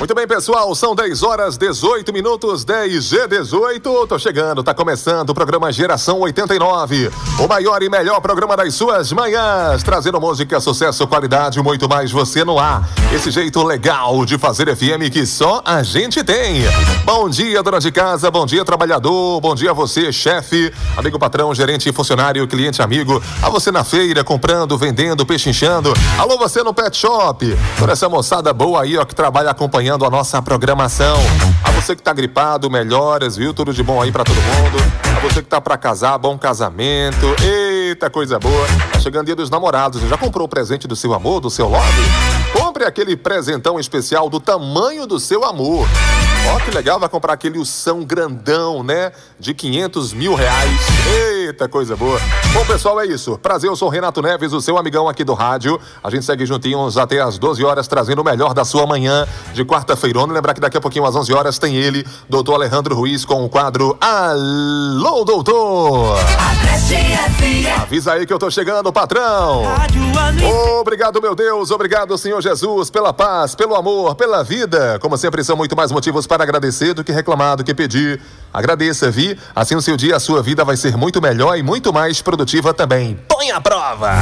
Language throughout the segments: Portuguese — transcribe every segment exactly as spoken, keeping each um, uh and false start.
Muito bem, pessoal, são dez horas, dezoito minutos, dez e dezoito. Tô chegando, tá começando o programa Geração oitenta e nove. O maior e melhor programa das suas manhãs, trazendo música, sucesso, qualidade e muito mais você no ar. Esse jeito legal de fazer F M que só a gente tem. Bom dia, dona de casa, bom dia, trabalhador, bom dia a você, chefe, amigo patrão, gerente, funcionário, cliente, amigo, a você na feira, comprando, vendendo, pechinchando. Alô, você no pet shop, toda essa moçada boa aí, ó, que trabalha acompanhando a nossa programação. A você que tá gripado, melhoras, viu? Tudo de bom aí pra todo mundo. A você que tá pra casar, bom casamento. Eita, coisa boa. Tá chegando o dia dos namorados. Já comprou o presente do seu amor, do seu love? Compre aquele presentão especial do tamanho do seu amor. Ó, que legal, vai comprar aquele urção grandão, né? De quinhentos mil reais. Eita, coisa boa. Bom, pessoal, é isso. Prazer, eu sou o Renato Neves, o seu amigão aqui do rádio. A gente segue juntinhos até às doze horas, trazendo o melhor da sua manhã de quarta-feirona. Lembrar que daqui a pouquinho, às onze horas, tem ele, doutor Alejandro Ruiz, com o quadro Alô, doutor! Avisa aí que eu tô chegando, patrão! Obrigado, meu Deus, obrigado, Senhor Jesus, pela paz, pelo amor, pela vida. Como sempre, são muito mais motivos para agradecer do que reclamar, do que pedir. Agradeça, vi? Assim o seu dia, a sua vida vai ser muito melhor e muito mais produtiva também. Põe a prova!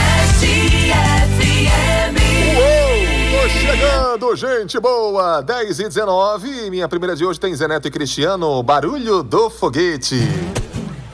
Uou, tô chegando, gente boa! dez e dezenove, minha primeira de hoje tem Zé Neto e Cristiano, Barulho do Foguete.